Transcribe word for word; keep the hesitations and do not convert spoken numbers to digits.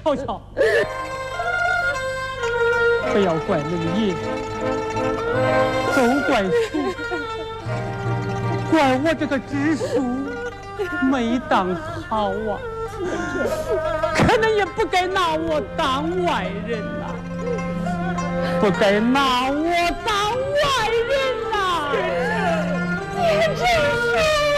瞧瞧，不要怪冷爷，都怪叔，怪我这个知书没当好啊，可能也不该拿我当外人呐、啊，不该拿